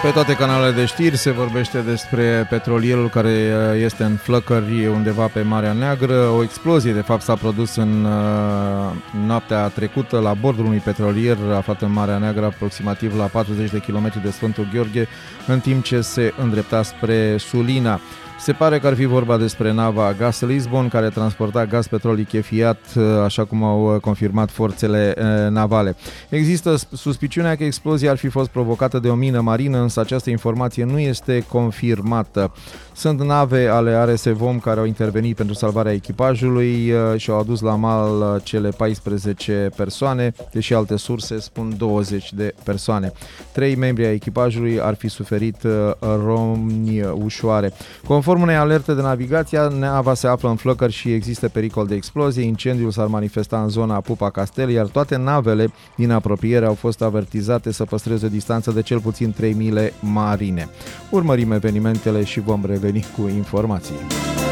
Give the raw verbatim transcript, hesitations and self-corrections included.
Pe toate canalele de știri se vorbește despre petrolierul care este în flăcări undeva pe Marea Neagră. O explozie, de fapt, s-a produs în noaptea trecută la bordul unui petrolier aflat în Marea Neagră, aproximativ la patruzeci de kilometri de Sfântul Gheorghe, în timp ce se îndrepta spre Sulina. Se pare că ar fi vorba despre nava Gas Lisbon, care transporta gaz petrol lichefiat, așa cum au confirmat forțele navale. Există suspiciunea că explozia ar fi fost provocată de o mină marină, însă această informație nu este confirmată. Sunt nave ale A R S VOM care au intervenit pentru salvarea echipajului și au adus la mal cele paisprezece persoane, deși alte surse spun douăzeci de persoane. Trei membri ai echipajului ar fi suferit răni ușoare. Conform unei alerte de navigație, nava se află în flăcări și există pericol de explozie. Incendiul s-ar manifesta în zona Pupa Castel, iar toate navele din apropiere au fost avertizate să păstreze o distanță de cel puțin trei mile marine. Urmărim evenimentele și vom reveni cu informații.